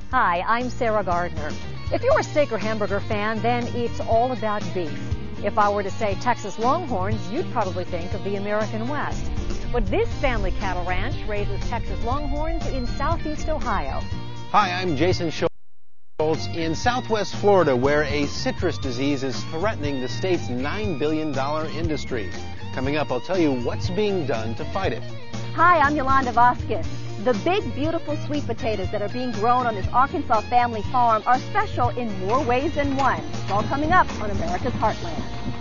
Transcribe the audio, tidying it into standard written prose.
Hi, I'm Sarah Gardner. If you're a steak or hamburger fan, then it's all about beef. If I were to say Texas Longhorns, you'd probably think of the American West. But this family cattle ranch raises Texas Longhorns in southeast Ohio. Hi, I'm Jason Schultz in southwest Florida, where a citrus disease is threatening the state's $9 billion industry. Coming up, I'll tell you what's being done to fight it. Hi, I'm Yolanda Vasquez. The big, beautiful sweet potatoes that are being grown on this Arkansas family farm are special in more ways than one. It's all coming up on America's Heartland.